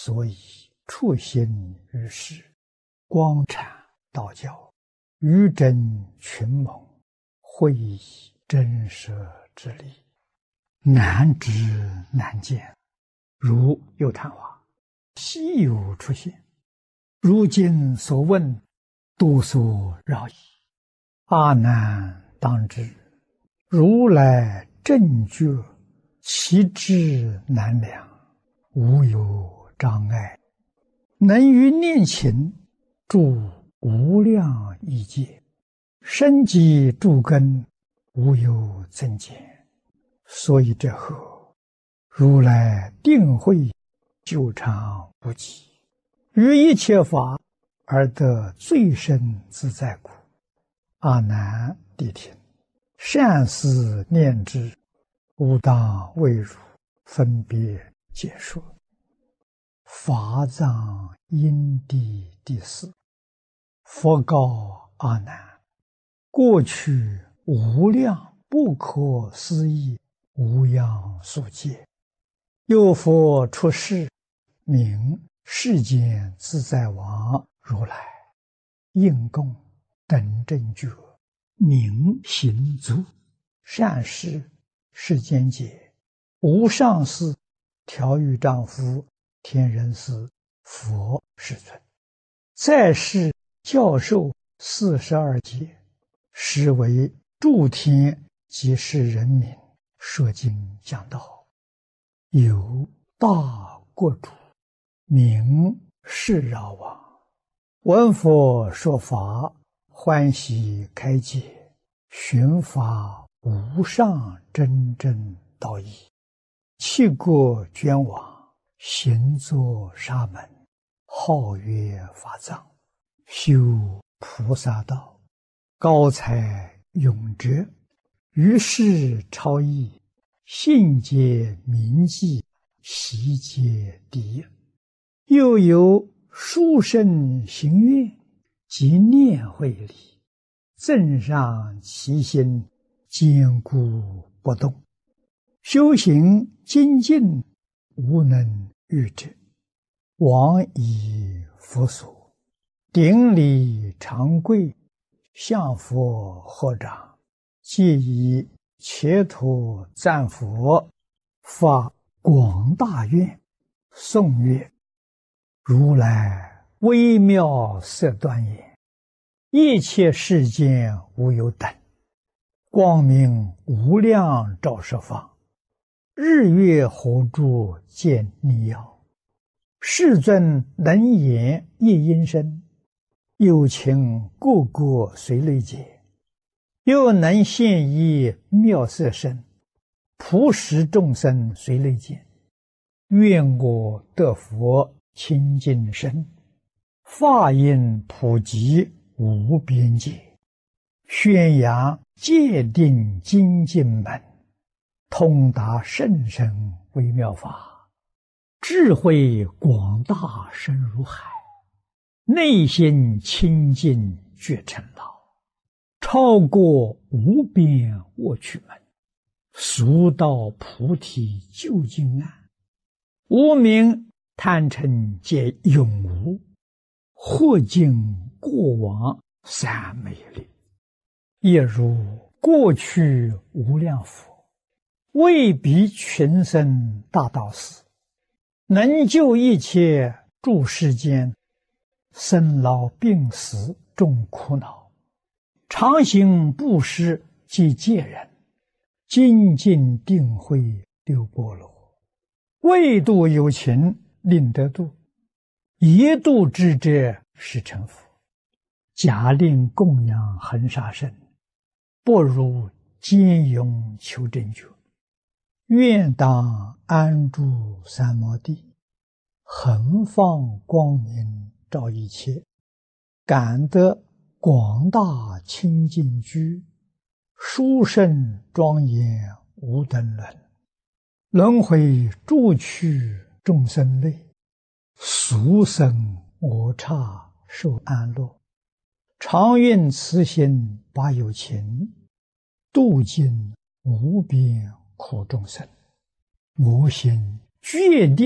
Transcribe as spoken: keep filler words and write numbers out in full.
所以处心于世，光阐道教，于真群盟，会以真实之理，难知难见。如有昙花，稀有出现，如今所问，多所扰矣。阿难当知，如来正觉，其智难量，无有障碍，能于念勤住无量亿界，生机诸根，无有增减。所以这何如来定慧久长无极，于一切法而得最深自在故。阿难谛听，善思念之，吾当为汝分别解说。法藏因地第四。佛告阿难：过去无量不可思议无量数劫，有佛出世，名世间自在王如来，应供等正觉，名行足，善事世间解，无上士、调御丈夫、天人师、佛世尊，在世教授四十二劫，实为诸天及世人民说经讲道。有大国主，名释饶王，闻佛说法，欢喜开解，寻法无上真正道义，弃国捐往，行作沙门，号曰法藏，修菩萨道，高才永哲，于世超逸，信解明记，习皆第一。又有殊胜行愿及念慧力，增上其心，坚固不动，修行精进，无能御之。往以佛所，顶礼长跪，向佛合掌，皆以切土赞佛，发广大愿，颂曰：如来微妙色端严，一切世间无有等，光明无量照十方，日月火柱见逆耀，世尊能言一音声，有情个个随类解，又能现一妙色身，普使众生随类见。愿我得佛清净身，法音普及无边界，宣扬戒定精进门，通达甚深微妙法，智慧广大深如海，内心清净觉成道，超过无边卧趣门，速到菩提究竟岸，无明贪嗔皆永无，或尽过往三昧力。亦如过去无量佛，为彼群生大道士，能救一切诸世间生老病死众苦恼，常行布施及戒人，精进定慧六波罗，为度有情令得度，一度之者是成佛。假令供养恒沙身，不如坚勇求真觉。愿当安住三摩地，恒放光明照一切，感得广大清净居，殊胜庄严无等伦。轮回诸趣众生类，俗生我刹受安乐。常愿慈心把有情，度尽无边苦众生。我心决定